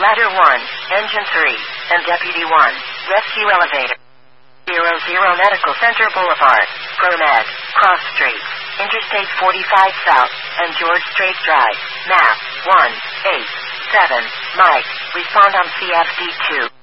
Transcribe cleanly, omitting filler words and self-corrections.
Ladder 1, Engine 3, and Deputy 1, Rescue Elevator. 00 Medical Center Boulevard, ProMed, Cross Street, Interstate 45 South, and George Strait Drive, map 187, Mike, respond on CFD2.